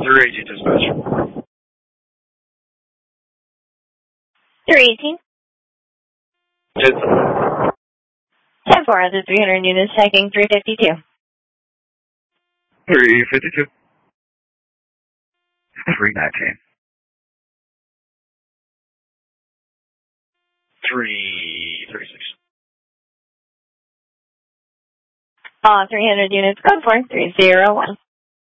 318 dispatch. 318. 10 10-4, the 300 units checking 352. 352. 319. 336. 300 units, code 4, 301.